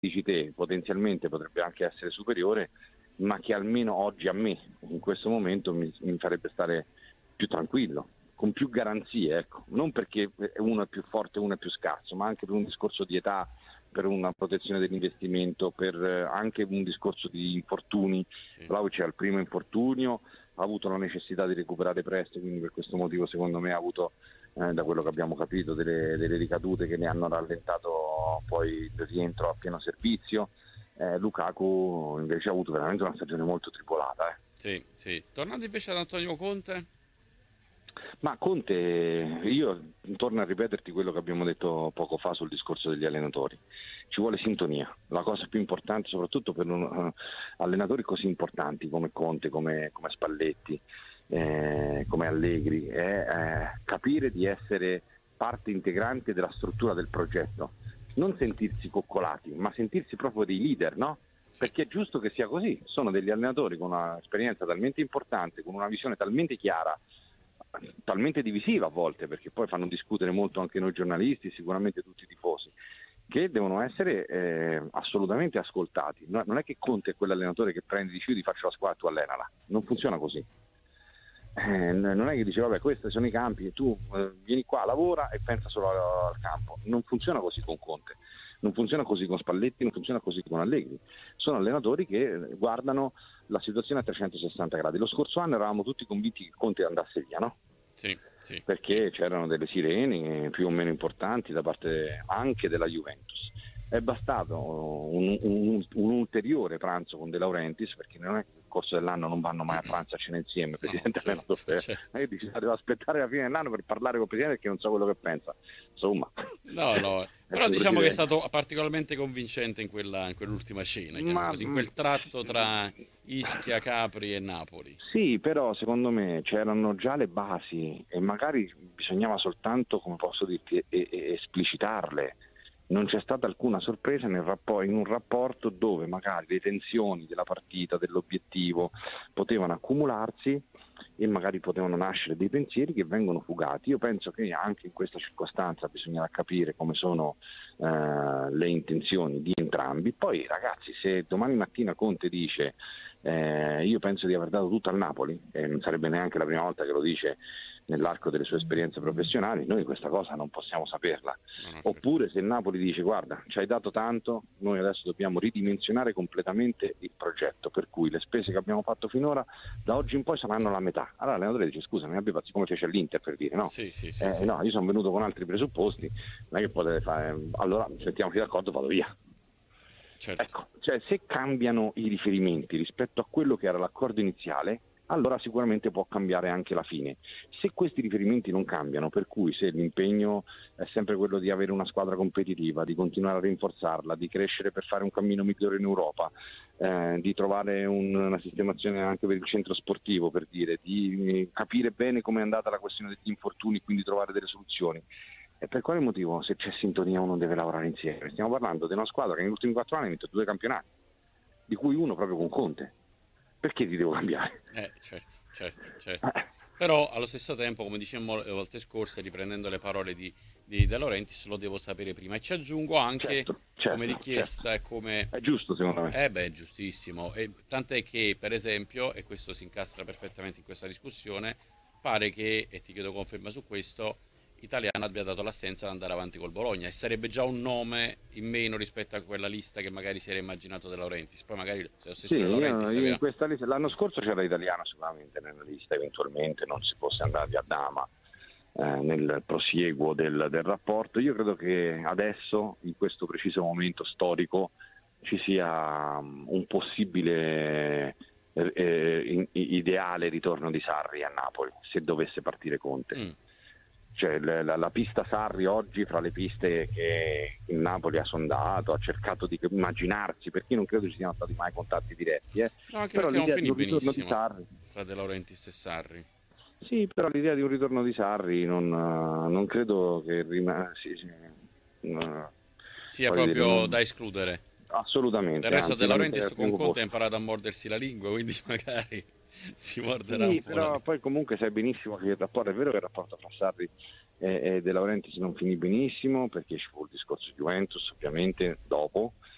dici te potenzialmente potrebbe anche essere superiore, ma che almeno oggi a me, in questo momento, mi farebbe stare più tranquillo, con più garanzie, ecco. Non perché uno è più forte e uno è più scarso, ma anche per un discorso di età, per una protezione dell'investimento, per anche un discorso di infortuni. Sì. Vlahovic è al primo infortunio, ha avuto la necessità di recuperare presto, quindi per questo motivo secondo me ha avuto, da quello che abbiamo capito, delle ricadute che ne hanno rallentato poi il rientro a pieno servizio. Lukaku invece ha avuto veramente una stagione molto tribolata. Sì, sì. Tornando invece ad Antonio Conte, Ma Conte, io torno a ripeterti quello che abbiamo detto poco fa sul discorso degli allenatori. Ci vuole sintonia, la cosa più importante soprattutto per allenatori così importanti come Conte, come Spalletti, come Allegri, è capire di essere parte integrante della struttura del progetto, non sentirsi coccolati, ma sentirsi proprio dei leader, no? sì, Perché è giusto che sia così, sono degli allenatori con un'esperienza talmente importante, con una visione talmente chiara, talmente divisiva a volte, perché poi fanno discutere molto anche noi giornalisti, sicuramente tutti i tifosi, che devono essere assolutamente ascoltati. Non è che Conte è quell'allenatore che prende e dice io ti faccio la squadra e tu allenala, non sì. funziona così. Non è che dice vabbè questi sono i campi e tu vieni qua, lavora e pensa solo al campo. Non funziona così con Conte, non funziona così con Spalletti, non funziona così con Allegri. Sono allenatori che guardano la situazione a 360 gradi. Lo scorso anno eravamo tutti convinti che Conte andasse via, no? Sì, sì, sì. Perché c'erano delle sirene più o meno importanti da parte anche della Juventus. È bastato un ulteriore pranzo con De Laurentiis, perché non è che nel corso dell'anno non vanno mai a pranzo a cena insieme, No, Presidente certo, allenatore. certo. E dici, devo aspettare la fine dell'anno per parlare con il Presidente perché non so quello che pensa. Insomma, No, no, però ecco, diciamo che è Presidente. stato particolarmente convincente in quell'ultima scena, chiamiamola Ma così, in quel tratto tra Ischia, Capri e Napoli. sì, però secondo me c'erano già le basi e magari bisognava soltanto, come posso dirti, esplicitarle. Non c'è stata alcuna sorpresa in un rapporto dove magari le tensioni della partita, dell'obiettivo, potevano accumularsi e magari potevano nascere dei pensieri che vengono fugati. Io penso che anche in questa circostanza bisognerà capire come sono le intenzioni di entrambi. Poi ragazzi, se domani mattina Conte dice io penso di aver dato tutto al Napoli, e non sarebbe neanche la prima volta che lo dice nell'arco delle sue esperienze professionali, noi questa cosa non possiamo saperla. No, no, certo. Oppure se il Napoli dice guarda, ci hai dato tanto, noi adesso dobbiamo ridimensionare completamente il progetto, per cui le spese che abbiamo fatto finora da oggi in poi saranno la metà. Allora l'allenatore dice scusa, mi abbia come fece l'Inter, per dire no. Sì, sì, sì, sì. No, io sono venuto con altri presupposti, non è che potete fare, allora mettiamoci d'accordo, vado via. Certo. Ecco, cioè se cambiano i riferimenti rispetto a quello che era l'accordo iniziale, allora sicuramente può cambiare anche la fine. Se questi riferimenti non cambiano, per cui se l'impegno è sempre quello di avere una squadra competitiva, di continuare a rinforzarla, di crescere per fare un cammino migliore in Europa, di trovare una sistemazione anche per il centro sportivo, per dire, di capire bene come è andata la questione degli infortuni, quindi trovare delle soluzioni. E per quale motivo, se c'è sintonia, uno deve lavorare insieme? Stiamo parlando di una squadra che negli ultimi 4 anni ha vinto 2 campionati, di cui uno proprio con Conte. Perché ti devo cambiare? Certo, certo, certo. Però allo stesso tempo, come dicevamo le volte scorse, riprendendo le parole di De Laurentiis, lo devo sapere prima. E ci aggiungo anche Certo, come certo, certo. richiesta e come... È giusto secondo me. Eh beh, è giustissimo. E tant'è che, per esempio, e questo si incastra perfettamente in questa discussione, pare che, e ti chiedo conferma su questo, Italiano abbia dato l'assenza ad andare avanti col Bologna e sarebbe già un nome in meno rispetto a quella lista che magari si era immaginato De Laurentiis. Poi magari se lo Sì, stesso De Laurentiis io in aveva... questa lista, l'anno scorso c'era Italiano sicuramente nella lista, eventualmente non si fosse andati a Dama nel prosieguo del rapporto. Io credo che adesso, in questo preciso momento storico, ci sia un possibile ideale ritorno di Sarri a Napoli, se dovesse partire Conte. Mm, Cioè, la pista Sarri oggi, fra le piste che il Napoli ha sondato, ha cercato di immaginarsi, perché non credo ci siano stati mai contatti diretti, no, anche però perché non l'idea di finì un ritorno di benissimo Sarri, tra De Laurentiis e Sarri. sì, però l'idea di un ritorno di Sarri non credo che Sia voglio dire, proprio da escludere. Del assolutamente, resto De anzi la Laurentiis metterei al con primo Conte ha posto. imparato a mordersi la lingua, quindi magari si morderà un Sì, po' la però lingua. poi comunque sai benissimo che il rapporto, è vero che il rapporto fra Sarri e De Laurentiis non finì benissimo perché ci fu il discorso Juventus ovviamente dopo,